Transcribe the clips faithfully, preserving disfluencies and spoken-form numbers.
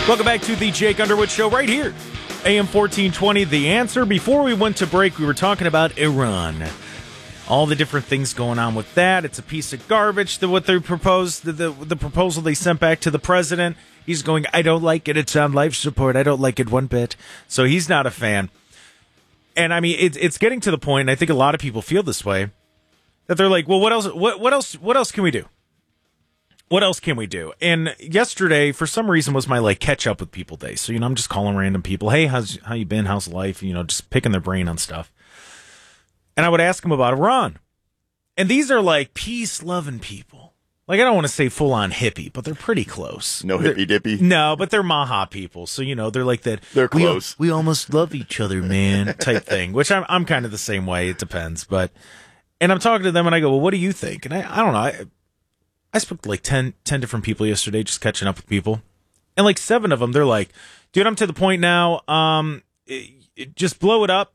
Welcome back to the Jake Underwood Show right here, A M fourteen twenty. The Answer. Before we went to break, we were talking about Iran. All the different things going on with that. It's a piece of garbage. The, what they proposed, the, the the proposal they sent back to the president. He's going, I don't like it. It's on life support. I don't like it one bit. So he's not a fan. And I mean, it's it's getting to the point, and I think a lot of people feel this way, that they're like, well, what else? What what else? What else can we do? What else can we do? And yesterday, for some reason, was my like catch up with people day. So you know, I'm just calling random people. Hey, how's how you been? How's life? You know, just picking their brain on stuff. And I would ask them about Iran. And these are like peace loving people. Like I don't want to say full on hippie, but they're pretty close. No hippy dippy. No, but they're Maha people. So you know, they're like that. They're close. We, we almost love each other, man. Type thing. Which I'm I'm kind of the same way. It depends, but. And I'm talking to them, and I go, well, what do you think? And I, I don't know. I, I spoke to like ten, ten different people yesterday, just catching up with people. And like seven of them, they're like, dude, I'm to the point now, um, it, it, just blow it up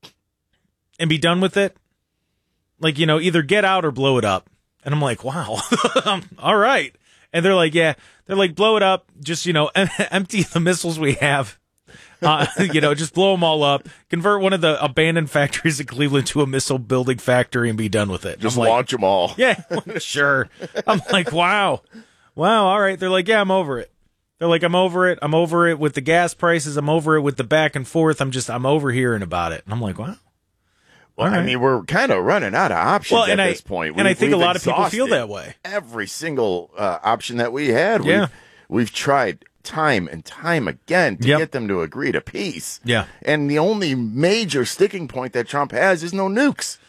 and be done with it. Like, you know, either get out or blow it up. And I'm like, wow, all right. And they're like, yeah, they're like, blow it up. Just, you know, em- empty the missiles we have. Uh, you know, just blow them all up, convert one of the abandoned factories in Cleveland to a missile building factory and be done with it. Just I'm launch like, them all. Yeah, sure. I'm like, wow. Wow, all right. They're like, yeah, I'm over it. They're like, I'm over it. I'm over it with the gas prices. I'm over it with the back and forth. I'm just, I'm over hearing about it. And I'm like, wow. Well, right. I mean, we're kind of running out of options well, at I, this point. And we, I think a lot of people exhausted feel that way. Every single uh, option that we had, Yeah. we've, we've tried time and time again to Yep. get them to agree to peace. Yeah. And the only major sticking point that Trump has is no nukes.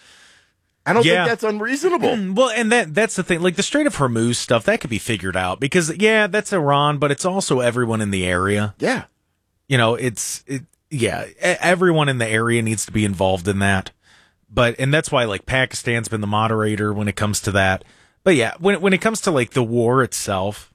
I don't Yeah. think that's unreasonable. Well, and that that's the thing. Like the Strait of Hormuz stuff, that could be figured out because, yeah, that's Iran, but it's also everyone in the area. Yeah. You know, it's, it, yeah, e- everyone in the area needs to be involved in that. But, and that's why, like, Pakistan's been the moderator when it comes to that. But yeah, when when it comes to, like, the war itself,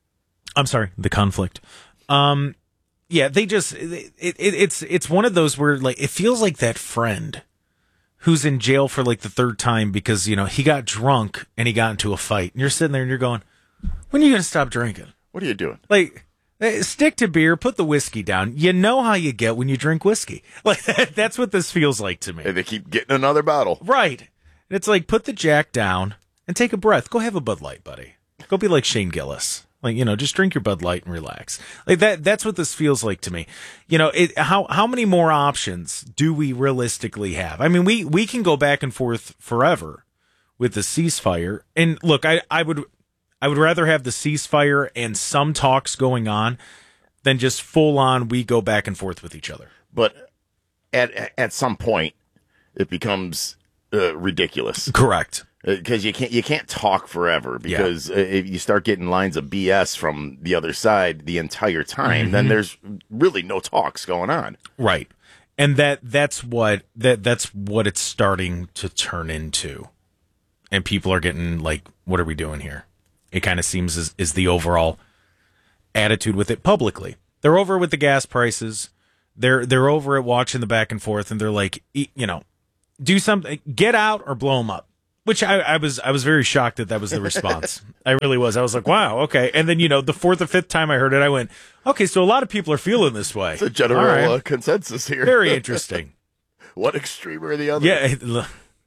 I'm sorry, the conflict. Um, yeah, they just, it, it, it's, it's one of those where, like, it feels like that friend who's in jail for, like, the third time because, you know, he got drunk and he got into a fight. And you're sitting there and you're going, when are you going to stop drinking? What are you doing? Like, eh, stick to beer, put the whiskey down. You know how you get when you drink whiskey. Like, that's what this feels like to me. And they keep getting another bottle. Right. And it's like, put the Jack down and take a breath. Go have a Bud Light, buddy. Go be like Shane Gillis. Like, you know, just drink your Bud Light and relax. Like that, that's what this feels like to me. You know, it, how, how many more options do we realistically have? I mean, we, we can go back and forth forever with the ceasefire. And look, I, I would, I would rather have the ceasefire and some talks going on than just full on we go back and forth with each other. But at, at some point, it becomes uh, ridiculous. Correct. Because you can't you can't talk forever because yeah. if you start getting lines of B S from the other side the entire time, mm-hmm. then there's really no talks going on. Right, and that that's what that that's what it's starting to turn into, and people are getting like, "What are we doing here?" It kind of seems is is the overall attitude with it publicly. They're over with the gas prices. They're they're over at watching the back and forth, and they're like, you know, do something, get out or blow them up. Which I, I was I was very shocked that that was the response. I really was. I was like, wow, okay. And then, you know, the fourth or fifth time I heard it, I went, okay, so a lot of people are feeling this way. It's a general right. uh, consensus here. Very interesting. One extreme or the other. Yeah.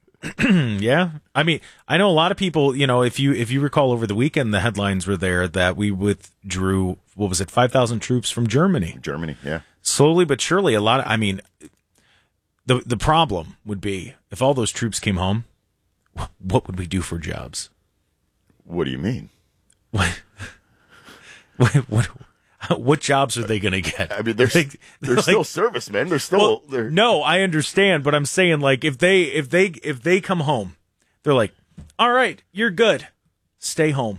Yeah. I mean, I know a lot of people, you know, if you if you recall over the weekend, the headlines were there that we withdrew, what was it, five thousand troops from Germany. Germany, yeah. Slowly but surely, a lot of, I mean, the the problem would be if all those troops came home, what would we do for jobs? What do you mean? What, what, what, what jobs are they going to get? I mean, they're, they're, they're like, still servicemen. They're still. Well, they're... No, I understand, but I'm saying, like, if they if they if they come home, they're like, all right, you're good, stay home.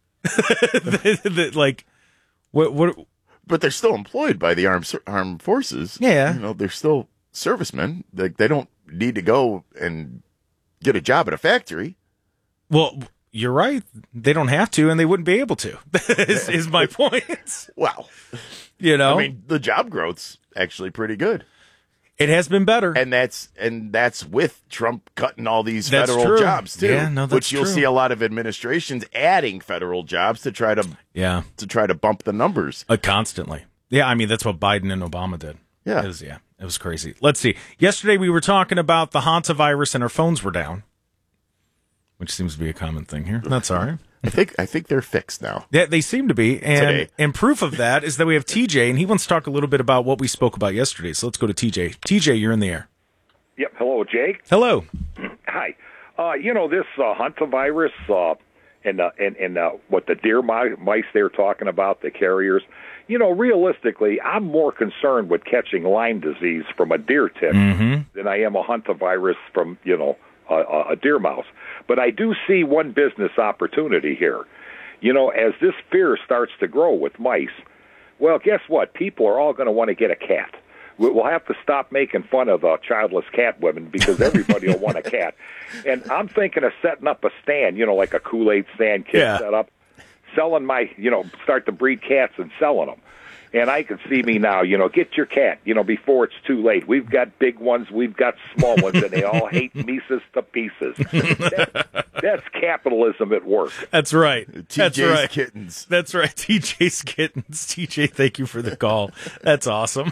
Like, what what? But they're still employed by the armed armed forces. Yeah, you know, they're still servicemen. Like, they don't need to go and get a job at a factory. Well, you're right. They don't have to, and they wouldn't be able to. is, is my point. Well, you know, I mean, the job growth's actually pretty good. It has been better. And that's and that's with Trump cutting all these That's federal true. jobs too. Yeah, no, that's which you'll true. see a lot of administrations adding federal jobs to try to yeah. to try to bump the numbers. Uh, constantly. Yeah, I mean, that's what Biden and Obama did. Yeah. It was, yeah, it was crazy. Let's see. Yesterday we were talking about the hantavirus and our phones were down, which seems to be a common thing here. That's all right. I think I think they're fixed now. Yeah, they seem to be. And, Today. and proof of that is that we have T J, and he wants to talk a little bit about what we spoke about yesterday. So let's go to T J. T J, you're in the air. Yep. Hello, Jake. Hello. Hi. Uh, you know, this uh, hantavirus uh, and, uh, and, and uh, what the deer mi- mice they're talking about, the carriers, you know, realistically, I'm more concerned with catching Lyme disease from a deer tick Mm-hmm. than I am a hantavirus from, you know, a, a deer mouse. But I do see one business opportunity here. You know, as this fear starts to grow with mice, well, guess what? People are all going to want to get a cat. We'll have to stop making fun of uh, childless cat women because everybody will want a cat. And I'm thinking of setting up a stand, you know, like a Kool-Aid stand kid Yeah. set up, selling my, you know, start to breed cats and selling them. And I can see me now, you know, get your cat, you know, before it's too late. We've got big ones, we've got small ones, and they all hate Mises to pieces. That, that's capitalism at work. That's right. T J's That's right. kittens. That's right. T J's kittens. T J, thank you for the call. That's awesome.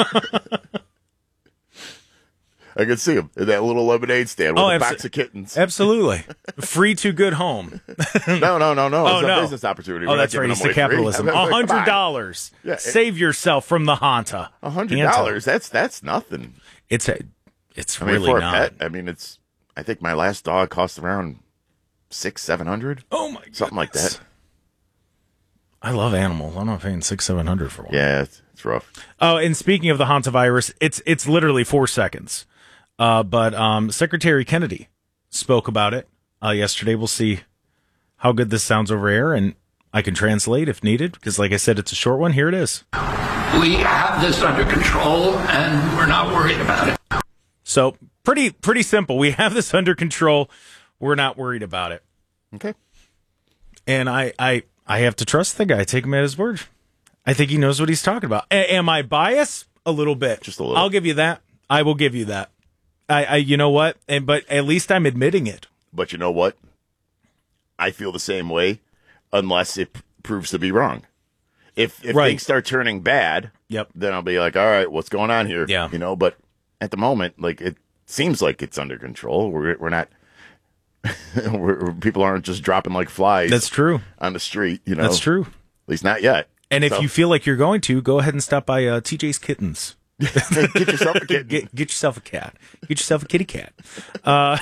I can see them in that little lemonade stand with Oh, a abso- box of kittens. Absolutely. Free to good home. No, no, no, no. Oh, It's a no. business opportunity. Oh, We're not that's right. giving It's them the away free. capitalism. I A mean, come hundred on. dollars. Yeah, it- Save yourself from the Hanta. A hundred Hanta. dollars. That's that's nothing. It's a, it's I mean, really for a not. pet, I mean, it's. I think my last dog cost around six, seven hundred, Oh my, something like goodness. that. I love animals. I'm not paying six, seven hundred for one. Yeah, it's, it's rough. Oh, and speaking of the hantavirus, it's it's literally four seconds. Uh, but um, Secretary Kennedy spoke about it uh, yesterday. We'll see how good this sounds over air, and I can translate if needed, because like I said, it's a short one. Here it is. We have this under control, and we're not worried about it. So pretty pretty simple. We have this under control. We're not worried about it. Okay. And I I, I have to trust the guy. Take him at his word. I think he knows what he's talking about. A- am I biased? A little bit. Just a little. I'll give you that. I will give you that. I, I you know what? And but at least I'm admitting it. But you know what? I feel the same way, unless it p- proves to be wrong. If if Right. things start turning bad, Yep. then I'll be like, all right, what's going on here? Yeah. You know. But at the moment, like it seems like it's under control. We're we're not. we're, people aren't just dropping like flies. That's true. On the street, you know. That's true. At least not yet. And if So, you feel like you're going to, go ahead and stop by uh, T J's Kittens. get yourself a kitten. Get, get yourself a cat. Get yourself a kitty cat. Uh,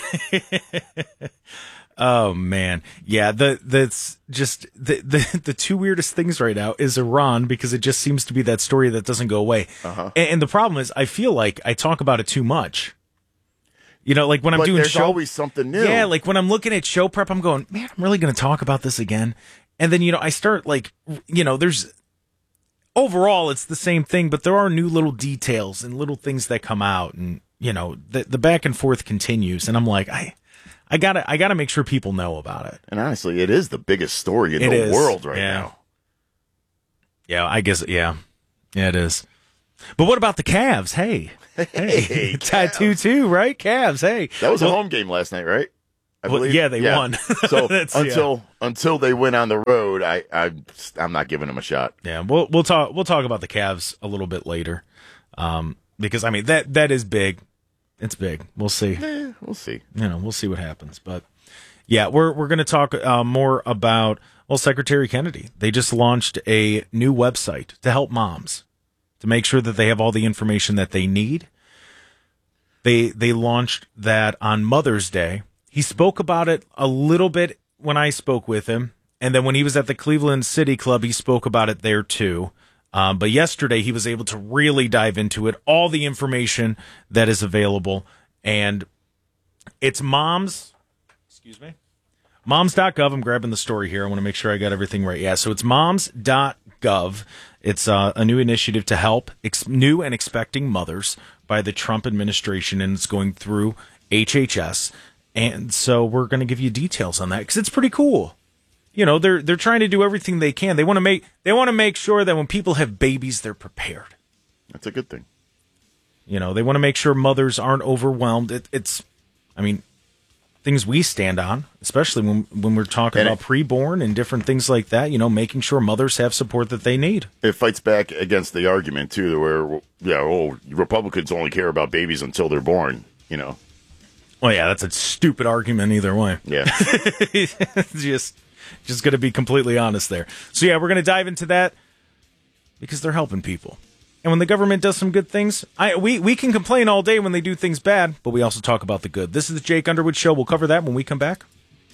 oh man, yeah. The that's just the, the the two weirdest things right now is Iran, because it just seems to be that story that doesn't go away. Uh-huh. And, and the problem is, I feel like I talk about it too much. You know, like when I'm But doing there's show, always something new. yeah, like when I'm looking at show prep, I'm going, man, I'm really going to talk about this again. And then, you know, I start like, you know, there's overall it's the same thing, but there are new little details and little things that come out, and you know, the the back and forth continues. And I'm like, I, I gotta, I gotta make sure people know about it. And honestly, it is the biggest story in It the is. world right Yeah. now. Yeah, I guess, yeah, yeah, it is. But what about the Cavs? Hey, hey, Hey, tattoo too, right? Cavs. Hey, That was Well, a home game last night, right? I Well, yeah, they won. So That's- yeah. until until they went on the road, I, I I'm not giving them a shot. Yeah, we'll we'll talk we'll talk about the Cavs a little bit later, um, because I mean that that is big. It's big. We'll see. Eh, we'll see. You know, we'll see what happens. But yeah, we're we're going to talk uh, more about well, Secretary Kennedy. They just launched a new website to help moms to make sure that they have all the information that they need. They they launched that on Mother's Day. He spoke about it a little bit when I spoke with him, and then when he was at the Cleveland City Club, he spoke about it there too. Um, but yesterday, he was able to really dive into it, all the information that is available, and it's moms. Excuse me. moms dot gov. I'm grabbing the story here. I want to make sure I got everything right. Yeah, so it's moms dot gov. It's uh, a new initiative to help ex- new and expecting mothers by the Trump administration, and it's going through H H S. And so we're going to give you details on that because it's pretty cool. You know, they're they're trying to do everything they can. They want to make they want to make sure that when people have babies, they're prepared. That's a good thing. You know, they want to make sure mothers aren't overwhelmed. It, it's, I mean, things we stand on, especially when when we're talking and about it, preborn and different things like that, you know, making sure mothers have support that they need. It fights back against the argument, too, where, yeah, oh, Republicans only care about babies until they're born, you know. Well, yeah, that's a stupid argument either way. Yeah. just just going to be completely honest there. So, yeah, we're going to dive into that because they're helping people. And when the government does some good things, I we, we can complain all day when they do things bad, but we also talk about the good. This is the Jake Underwood Show. We'll cover that when we come back.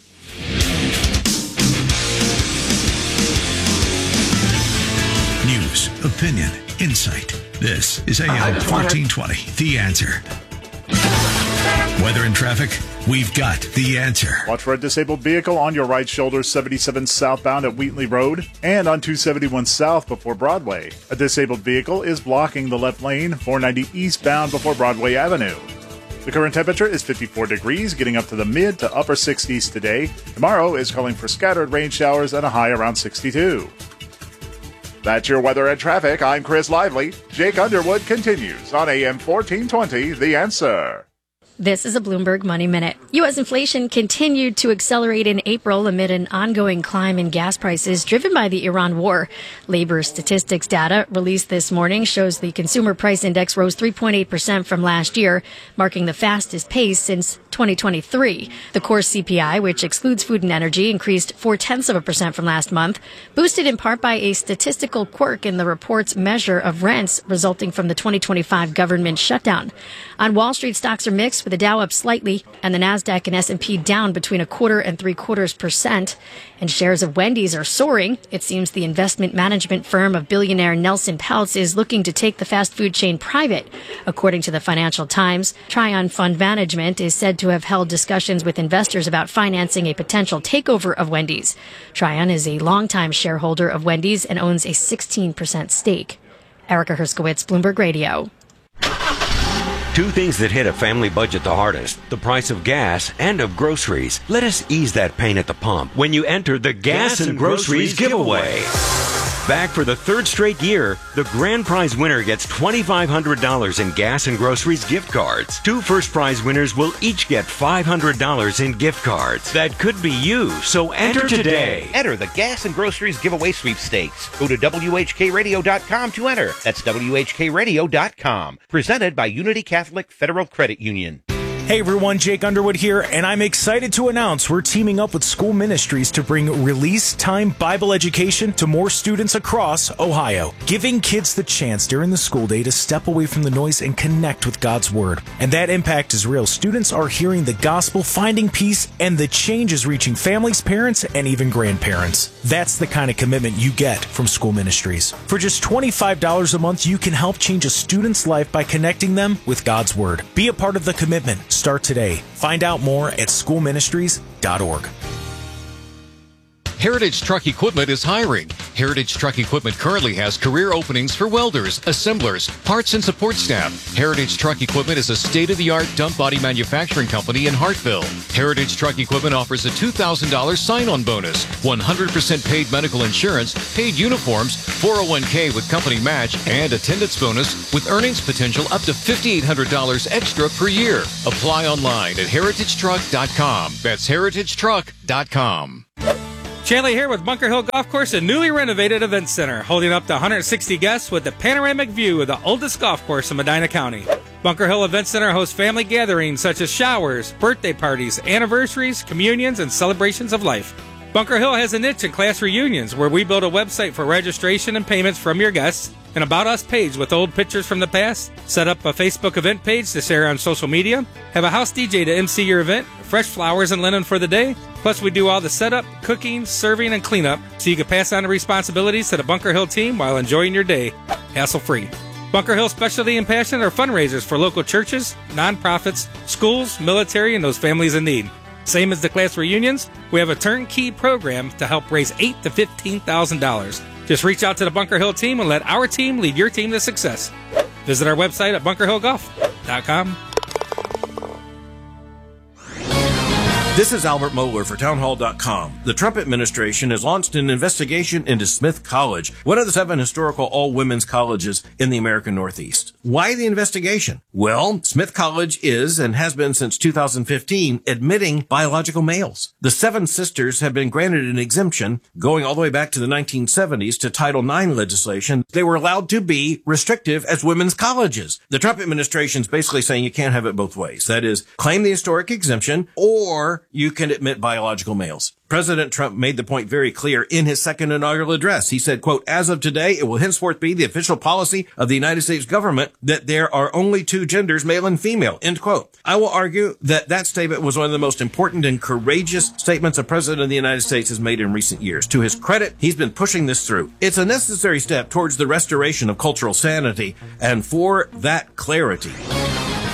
News, opinion, insight. This is A M fourteen twenty, The Answer. Weather and traffic, we've got the answer. Watch for a disabled vehicle on your right shoulder, seventy-seven southbound at Wheatley Road, and on two seventy-one south before Broadway. A disabled vehicle is blocking the left lane, four ninety eastbound before Broadway Avenue. The current temperature is fifty-four degrees, getting up to the mid to upper sixties today. Tomorrow is calling for scattered rain showers and a high around sixty-two. That's your weather and traffic. I'm Chris Lively. Jake Underwood continues on A M fourteen twenty, The Answer. This is a Bloomberg Money Minute. U S inflation continued to accelerate in April amid an ongoing climb in gas prices driven by the Iran war. Labor statistics data released this morning shows the consumer price index rose three point eight percent from last year, marking the fastest pace since twenty twenty-three. The core C P I, which excludes food and energy, increased four-tenths of a percent from last month, boosted in part by a statistical quirk in the report's measure of rents resulting from the twenty twenty-five government shutdown. On Wall Street, stocks are mixed, with the Dow up slightly and the Nasdaq and S and P down between a quarter and three quarters percent. And shares of Wendy's are soaring. It seems the investment management firm of billionaire Nelson Peltz is looking to take the fast food chain private. According to the Financial Times, Trion Fund Management is said to have held discussions with investors about financing a potential takeover of Wendy's. Trion is a longtime shareholder of Wendy's and owns a sixteen percent stake. Erica Herskowitz, Bloomberg Radio. Two things that hit a family budget the hardest, the price of gas and of groceries. Let us ease that pain at the pump when you enter the Gas, gas and, and Groceries, groceries giveaway. Back for the third straight year, the grand prize winner gets twenty-five hundred dollars in Gas and Groceries gift cards. Two first prize winners will each get five hundred dollars in gift cards. That could be you, so enter, enter today. Enter the Gas and Groceries giveaway sweepstakes. Go to W H K radio dot com to enter. That's W H K radio dot com. Presented by Unity Catholic Federal Credit Union. Hey everyone, Jake Underwood here, and I'm excited to announce we're teaming up with School Ministries to bring Release Time Bible education to more students across Ohio, giving kids the chance during the school day to step away from the noise and connect with God's Word. And that impact is real. Students are hearing the gospel, finding peace, and the change is reaching families, parents, and even grandparents. That's the kind of commitment you get from School Ministries. For just twenty-five dollars a month, you can help change a student's life by connecting them with God's Word. Be a part of the commitment. Start today. Find out more at school ministries dot org. Heritage Truck Equipment is hiring. Heritage Truck Equipment currently has career openings for welders, assemblers, parts and support staff. Heritage Truck Equipment is a state-of-the-art dump body manufacturing company in Hartville. Heritage Truck Equipment offers a two thousand dollars sign-on bonus, one hundred percent paid medical insurance, paid uniforms, four oh one k with company match, and attendance bonus with earnings potential up to five thousand eight hundred dollars extra per year. Apply online at heritage truck dot com. That's heritage truck dot com. Shanley here with Bunker Hill Golf Course, a newly renovated event center, holding up to one hundred sixty guests with a panoramic view of the oldest golf course in Medina County. Bunker Hill Event Center hosts family gatherings such as showers, birthday parties, anniversaries, communions, and celebrations of life. Bunker Hill has a niche in class reunions where we build a website for registration and payments from your guests, an About Us page with old pictures from the past, set up a Facebook event page to share on social media, have a house D J to M C your event, fresh flowers and linen for the day, plus we do all the setup, cooking, serving, and cleanup so you can pass on the responsibilities to the Bunker Hill team while enjoying your day, hassle-free. Bunker Hill's specialty and passion are fundraisers for local churches, nonprofits, schools, military, and those families in need. Same as the class reunions, we have a turnkey program to help raise eight thousand to fifteen thousand dollars. Just reach out to the Bunker Hill team and let our team lead your team to success. Visit our website at bunker hill golf dot com. This is Albert Mohler for townhall dot com. The Trump administration has launched an investigation into Smith College, one of the seven historical all-women's colleges in the American Northeast. Why the investigation? Well, Smith College is, and has been since two thousand fifteen, admitting biological males. The Seven Sisters have been granted an exemption going all the way back to the nineteen seventies to Title nine legislation. They were allowed to be restrictive as women's colleges. The Trump administration is basically saying you can't have it both ways. That is, claim the historic exemption, or you can admit biological males. President Trump made the point very clear in his second inaugural address. He said, quote, as of today, it will henceforth be the official policy of the United States government that there are only two genders, male and female, end quote. I will argue that that statement was one of the most important and courageous statements a president of the United States has made in recent years. To his credit, he's been pushing this through. It's a necessary step towards the restoration of cultural sanity, and for that clarity,